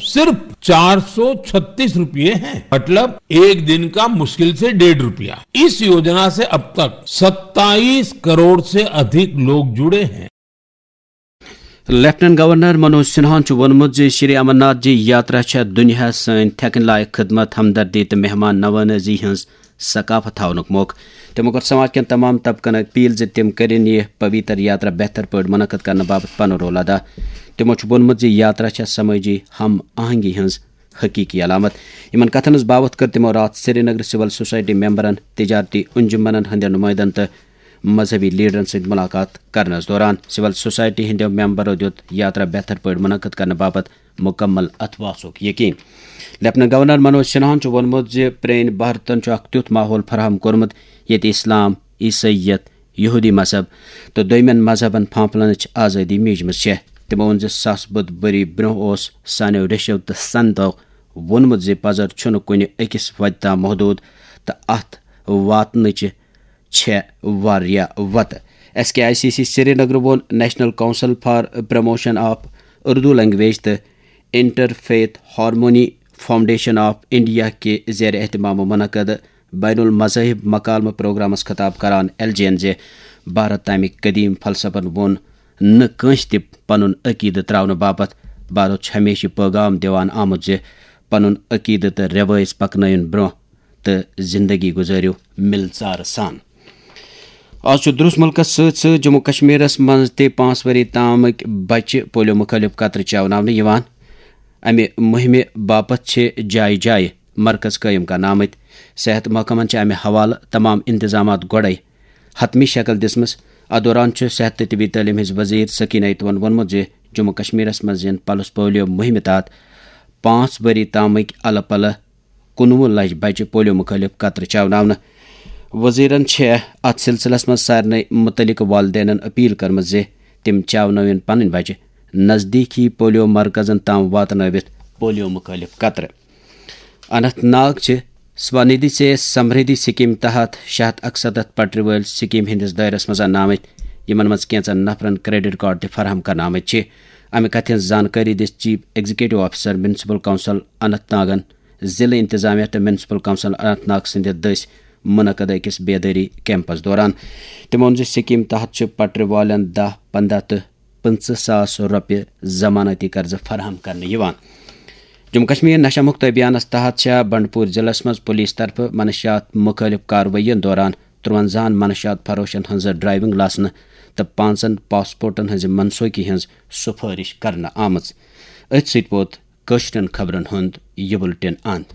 सिर्फ 436 रुपये हैं, मतलब एक दिन का मुश्किल से 1.5 रुपया। इस योजना से अब तक 27 करोड़ से अधिक लोग जुड़े हैं। लेफ्टिनेंट गवर्नर मनोज सिन्हान वोनमुत श्री अमरनाथ जी यात्रा दुनिया सन थकन लायक खिदमत हमदर्दी तो मेहमान नवाजी हज सकाफत हावनुक मौक। तमो कर समाज के तमाम तबकन अपील तम करें यह पवित्र यात्रा बेहतर पे मुनक़द करने बाबत पन रोल अदा। तमो वोनमुत यात्रा समाजी हम आहंगी हज हकीकी अलामत। इन कथन बाबत कर तमो रात श्रीनगर सिविल सोसाइटी मेंबरन, तिजारती अंजुमन हंद नुमाइंदन तो मजहबी लीडरन से मुलाकात करने दौरान सिविल सोसाइटी हंदो मेंबरों दुत यात्रा बेहतर पे मुनक़द करने बाबत मुकम्मल अथवासुक यकीन। लेफ्टिनेंट गवर्नर मनोज सिन्हान वोनमुत प्रेन भारतन तुथ माहौल फराहम कोर्मुत ये इस्लाम, ईसैयत, यहूदी मजहब तो दोयमन मजहबन फांफलन आज़ादी मीजमस। तमो वो सास बुध बरी ब्रोह सानो रेशो तो संतो वोनमुत पजर छुन कुन अकिस वत ताम महदूद तो अत वातन वत। SKICC श्रीनगर वोन national council for promotion of Urdu language तो interfaith harmony foundation of India के ज़ेर एहतमाम मुनक़द बैनुल मज़ाहिब मकालम प्रोग्रामस खिताब करान LJN भारत तमिक कदीम फलसफन वोन न कंस ति पनुन अकीद त्रावन बापत भारत हमेशा पैगाम दिवान आमुत पनुन अकीद तो रवायज पकन ब्रोह तो जिंदगी गुजारियो मिलचार सान। आज दुरुस मुल्कस सत जम्मू कश्मीरस मज ते 5 वरी तामक बच्चे पोलियो मुखालिफ कतर चवनावने अमे मुहिम बापत जाय जाय मरकज कायम करनामत। सेहत महकमन अमे हवाल तमाम इंतजाम गोड़े हतमी शक्ल दिसमस। अ दौरान सेहत तो तबी तालीम हज वजीर सकीना इतवन वोनमुत जम्मू कश्मीरस मज पल्स पोलियो मुहिम तहत 5 वरी तामक अल पल 19 लच बच्चे पोलियो मुखालिफ कतर चवनावने। वजीरन अत सिलसिलस मज सारे मुतलिक वालदेन अपील कर्म तम चवन पन बच्चे नजदीकी पोलियो मरकजन ताम वातनवित पोलियो मुखालिफ कतर। अनंतनाग स्वनिधि से समृद्धि स्कीम तहत 61 पटरी वल स्कीम हंदिस दायरस मज आमत। यमन मज कैंचन नफरन क्रेडिट कार्ड ति फराहम करनामत। अमे कथ जानकारी this chief executive officer municipal council अनंतनागन जिले इंतजामिया तो म्यूनसिपल काउंसिल अनंतनाग संद दस मुनक़द अकिस बेदारी कैंपस दौरान। तमो स्कीम तहत पटरी वालन 10-15 तो 25,000 रुपये जमानती कर्ज फराहम करने। जम्मू कश्मीर नशा मुक्त अभियान तहत बंडपुर जिलस मज पुलिस तरफ मनशियात मुखालिफ कार्रवाइन दौरान 53 मनशियात फरोशन हज ड्राइविंग लासन तो 5 पासपोर्टन हज मनसूखी हज सुफारिश करना आमज। अथ सत वोत कश्मीर खबरन हुंद यह बुलेटिन अंत।